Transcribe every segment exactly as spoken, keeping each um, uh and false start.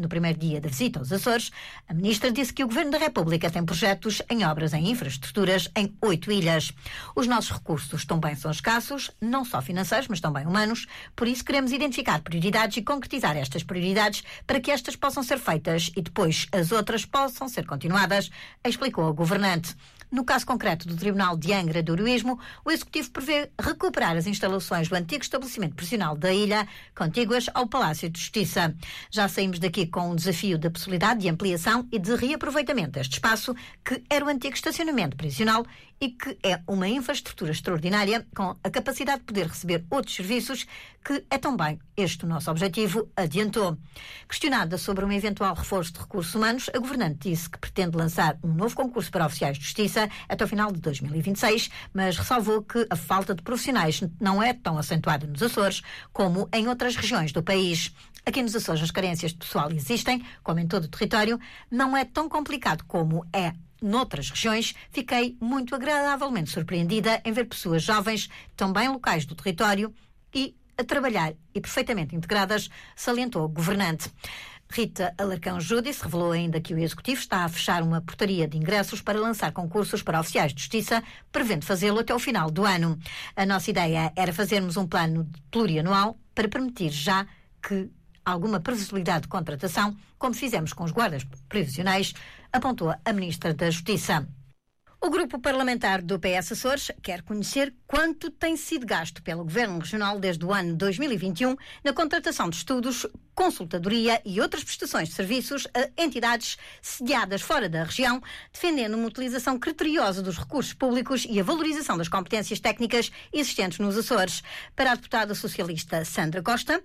No primeiro dia da visita aos Açores, a ministra disse que o Governo da República tem projetos em obras em infraestruturas em oito ilhas. Os nossos recursos também são escassos, não só financeiros, mas também humanos, por isso queremos identificar prioridades e concretizar estas prioridades para que estas possam ser feitas e depois as outras possam ser continuadas, explicou a governante. No caso concreto do Tribunal de Angra do Heroísmo, o Executivo prevê recuperar as instalações do antigo estabelecimento prisional da ilha, contíguas ao Palácio de Justiça. Já saímos daqui com o desafio da possibilidade de ampliação e de reaproveitamento deste espaço, que era o antigo estacionamento prisional e que é uma infraestrutura extraordinária com a capacidade de poder receber outros serviços, que é também este o nosso objetivo, adiantou. Questionada sobre um eventual reforço de recursos humanos, a governante disse que pretende lançar um novo concurso para oficiais de justiça até o final de dois mil e vinte e seis, mas ressalvou que a falta de profissionais não é tão acentuada nos Açores como em outras regiões do país. Aqui nos Açores as carências de pessoal existem, como em todo o território, não é tão complicado como é noutras regiões. Fiquei muito agradavelmente surpreendida em ver pessoas jovens, também locais do território, e a trabalhar e perfeitamente integradas, salientou a governante. Rita Alarcão Júdice revelou ainda que o Executivo está a fechar uma portaria de ingressos para lançar concursos para oficiais de justiça, prevendo fazê-lo até o final do ano. A nossa ideia era fazermos um plano plurianual para permitir já que alguma previsibilidade de contratação, como fizemos com os guardas previsionais, apontou a Ministra da Justiça. O grupo parlamentar do P S Açores quer conhecer quanto tem sido gasto pelo Governo Regional desde o ano dois mil e vinte e um na contratação de estudos, consultadoria e outras prestações de serviços a entidades sediadas fora da região, defendendo uma utilização criteriosa dos recursos públicos e a valorização das competências técnicas existentes nos Açores. Para a deputada socialista Sandra Costa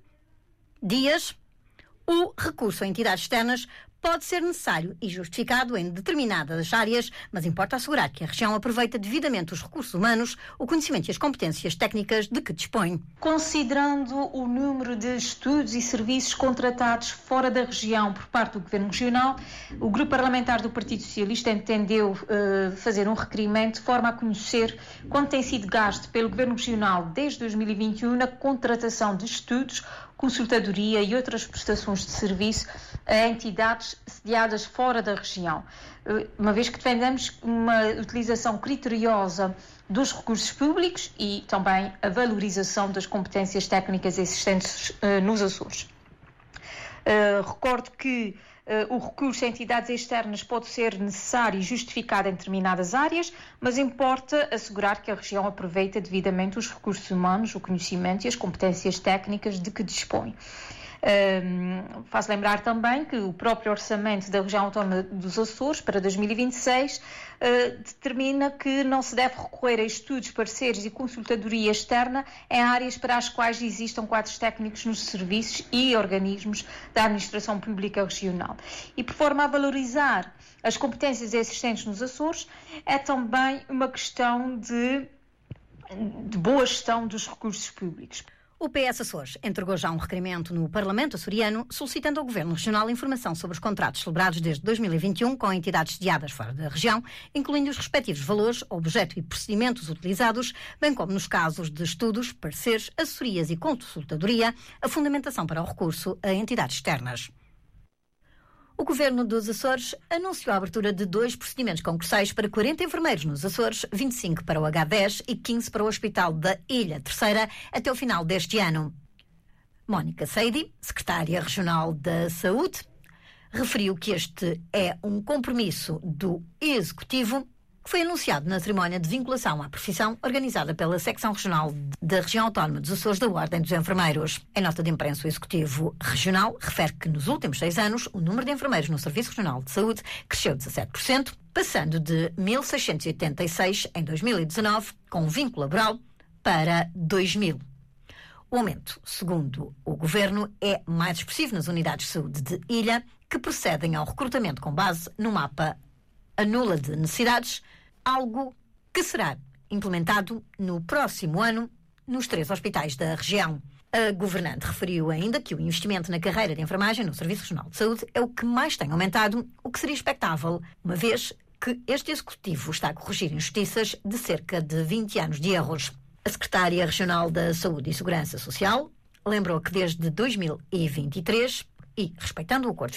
Dias, o recurso a entidades externas pode ser necessário e justificado em determinadas áreas, mas importa assegurar que a região aproveita devidamente os recursos humanos, o conhecimento e as competências técnicas de que dispõe. Considerando o número de estudos e serviços contratados fora da região por parte do Governo Regional, o Grupo Parlamentar do Partido Socialista entendeu uh, fazer um requerimento de forma a conhecer quanto tem sido gasto pelo Governo Regional desde dois mil e vinte e um na contratação de estudos, consultadoria e outras prestações de serviço a entidades sediadas fora da região, uma vez que defendemos uma utilização criteriosa dos recursos públicos e também a valorização das competências técnicas existentes uh, nos Açores. Uh, recordo que uh, o recurso a entidades externas pode ser necessário e justificado em determinadas áreas, mas importa assegurar que a região aproveita devidamente os recursos humanos, o conhecimento e as competências técnicas de que dispõe. Um, faço lembrar também que o próprio orçamento da região autónoma dos Açores para dois mil e vinte e seis uh, determina que não se deve recorrer a estudos, parceiros e consultadoria externa em áreas para as quais existam quadros técnicos nos serviços e organismos da administração pública regional. E por forma a valorizar as competências existentes nos Açores, é também uma questão de, de boa gestão dos recursos públicos. O P S Açores entregou já um requerimento no Parlamento açoriano solicitando ao Governo Regional informação sobre os contratos celebrados desde dois mil e vinte e um com entidades sediadas fora da região, incluindo os respectivos valores, objeto e procedimentos utilizados, bem como nos casos de estudos, pareceres, assessorias e consultadoria, a fundamentação para o recurso a entidades externas. O Governo dos Açores anunciou a abertura de dois procedimentos concursais para quarenta enfermeiros nos Açores, vinte e cinco para o agá dez e quinze para o Hospital da Ilha Terceira, até o final deste ano. Mónica Seidi, secretária regional da Saúde, referiu que este é um compromisso do Executivo que foi anunciado na cerimónia de vinculação à profissão organizada pela Secção Regional da Região Autónoma dos Açores da Ordem dos Enfermeiros. Em nota de imprensa, o Executivo Regional refere que nos últimos seis anos o número de enfermeiros no Serviço Regional de Saúde cresceu dezassete por cento, passando de mil seiscentos e oitenta e seis em dois mil e dezanove, com um vínculo laboral, para dois mil. O aumento, segundo o Governo, é mais expressivo nas unidades de saúde de ilha, que procedem ao recrutamento com base no mapa Anula de Necessidades, algo que será implementado no próximo ano nos três hospitais da região. A governante referiu ainda que o investimento na carreira de enfermagem no Serviço Regional de Saúde é o que mais tem aumentado, o que seria expectável, uma vez que este Executivo está a corrigir injustiças de cerca de vinte anos de erros. A Secretária Regional da Saúde e Segurança Social lembrou que desde dois mil e vinte e três, e respeitando o acordo